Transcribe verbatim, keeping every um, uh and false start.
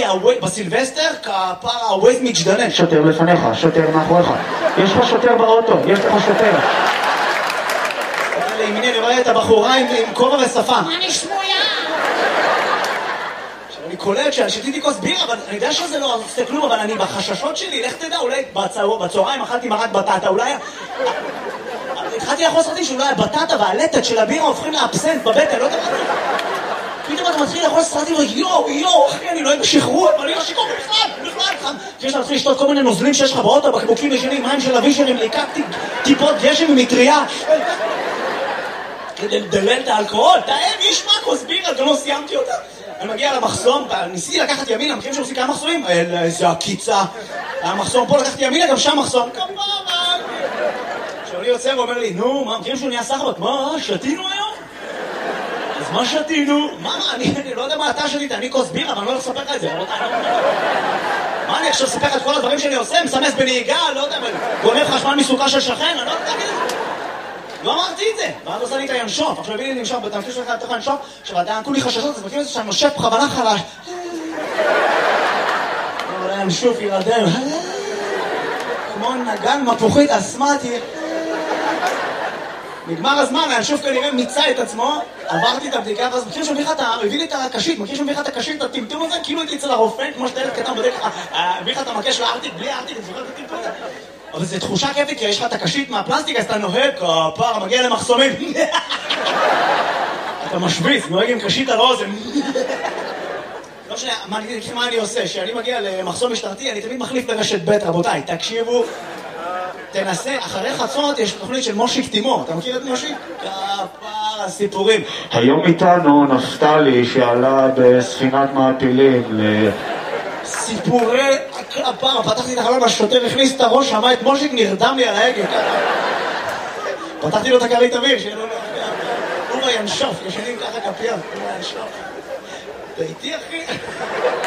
בסילבסטר, כפר הווייז מתג'דנן. שוטר לפניך, שוטר מאחוריך. יש לך שוטר באוטו, יש לך שוטר. לימיני, אני רואה את הבחורה עם כובע ושפה. מה אני שמויה? אני קולט ששתיתי כוס בירה, אבל אני יודע שזה לא עושה כלום, אבל אני בחששות שלי, לך תדע, אולי בצהריים אכלתי מרק בטטה, אולי... התחלתי לאכול סרטים שאולי הבטטה והלטת של הבירה הופכים לאבסנט בבטן, לא יודע מה זה. פתאום אתה מתחיל לאכול סרטים ויואו, יואו, אחי, אני לא אוהב שחרור, אבל אני לא שיקור בכלל, בכלל. כי שאתה מתחיל לשתות כל מיני נוזלים שיש לך באוטו, בקבוקים ישנים, מים של אבישרים, ליקקתי טיפות גשם ממטריה. כדי לדלל את האלכוהול, תאם, יש מה כוס בירה, גם לא סיימתי אותה. אני מגיע למחסום, ניסיתי לקחת ימינה, מכירים שעושים כמה מחסומים? איזה הקיצה. המחסום פה, לקחתי ימינה, גם שם מחסום. כפרה! עכשיו אני יוצא ואומר לי, נו, מה, מכירים שהוא נהיה סחבק? מה, שתינו היום? אז מה שתינו? מה, אני לא יודע מה אתה שתית, אני כוס בירה, אבל אני לא הולך לספר לך את זה. מה, אני עכשיו אספר לך את כל הדברים שאני עושה? מסמס בנהיגה, לא יודע, גונב חשמל מסוכה של שכן, אני לא יודע להגיד את זה. לא אמרתי את זה, ואז עושה לי את הינשוף, עכשיו הביאי לי לנשוף, בתמקיש שלך לתוך הינשוף, עכשיו אתה כולי חששות, אז מכיר את זה שאני נושף בכוונה חלש. אבל הינשוף ילדם, כמו נגן מפוחית אסמטי. נגמר הזמן, הינשוף כנראה מיצה את עצמו, עברתי את הבדיקה, ואז מכיר שמביך את ה... הביא לי את הקשית, מכיר שמביך את הקשית, את הטמטום הזה, כאילו הייתי אצל הרופא, כמו שאתה ילד קטן בדרך כלל, הביא לך את המקש לארטיק, בלי הארטיק, אני זוכר את הטמטום הזה. אבל זו תחושה כיפית, כי יש לך את הקשית מהפלסטיק, אז אתה נוהג, כפר, מגיע למחסומים. אתה משוויץ, נוהג עם קשית על האוזן. לא משנה, מה אני עושה? כשאני מגיע למחסום משטרתי, אני תמיד מחליף לרשת ב', רבותיי, תקשיבו, תנסה, אחרי חצות יש תוכנית של מושיק תימור, אתה מכיר את מושיק? כפר, הסיפורים. היום איתנו נפתלי שעלה בספינת מעפילים ל... סיפורי הפעם, פתחתי את החלון, השוטר הכניס את הראש, שמע את מושיק, נרדם לי על ההגה. פתחתי לו את הכרית אוויר, שיהיה לו לא... הוא ינשוף, ישנים ככה כפיות, הוא ינשוף. אתה איתי, אחי?